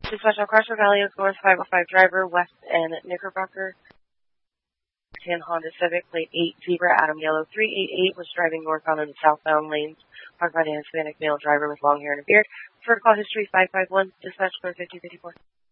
Dispatch on Crossroad Valley of North 505 driver, West and Knickerbocker. Tan Honda Civic, plate 8 Zebra, Adam Yellow 388, was driving northbound in the southbound lanes. Parked by the Hispanic male driver with long hair and a beard. Protocol history 551, dispatch code 5054.